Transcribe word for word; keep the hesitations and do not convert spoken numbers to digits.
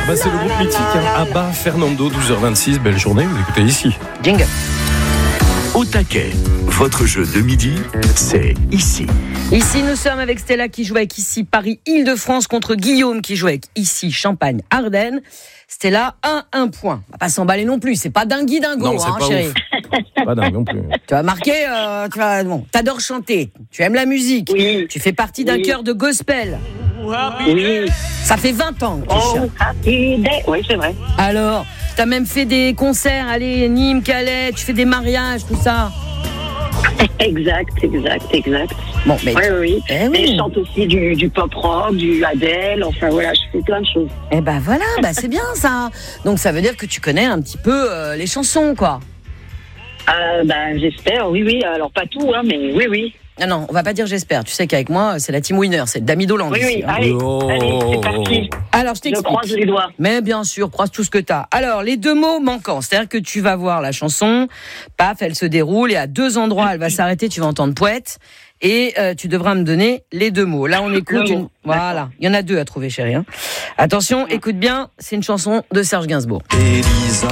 Bah, c'est le groupe mythique, hein. Abba, Fernando, douze heures vingt-six, belle journée, vous écoutez ici. Jingle. Au taquet, votre jeu de midi, c'est ici. Ici, nous sommes avec Stella qui joue avec ici Paris-Île-de-France contre Guillaume qui joue avec ici Champagne-Ardenne. Stella, un, un point. On va pas s'emballer non plus, c'est pas dingui dingo, Non, c'est hein, pas chérie. ouf. Pas dingue non plus. Tu vas marquer, euh, tu vas, bon, t'adores chanter, tu aimes la musique, Oui. tu fais partie d'un Oui. chœur de gospel. Oui. Ça fait vingt ans que tu Oh, chantes. happy day. Oui, c'est vrai. Alors, t'as même fait des concerts, allez, Nîmes, Calais, tu fais des mariages, tout ça. Exact, exact, exact. Bon, mais, Oui, oui, oui. Eh oui. Mais je chante aussi du, du pop rock, du Adele, enfin voilà, je fais plein de choses. eh ben voilà, bah c'est bien ça. Donc ça veut dire que tu connais un petit peu euh, les chansons, quoi. Euh, ben, j'espère, oui, oui. Alors, pas tout, hein, mais oui, oui. Non, non, on va pas dire j'espère. Tu sais qu'avec moi, c'est la team winner, c'est Dami Dolan. Oui, ici, oui. hein. Allez, Oh. allez, c'est parti. Alors, je Je t'explique. croise les doigts. Mais bien sûr, croise tout ce que t'as. Alors, les deux mots manquants, c'est-à-dire que tu vas voir la chanson, paf, elle se déroule, et à deux endroits, elle va s'arrêter, tu vas entendre poète, et euh, tu devras me donner les deux mots. Là, on écoute Le une... mot. Voilà, il y en a deux à trouver, chérie. Hein. Attention, écoute bien, c'est une chanson de Serge Gainsbourg. Elisa,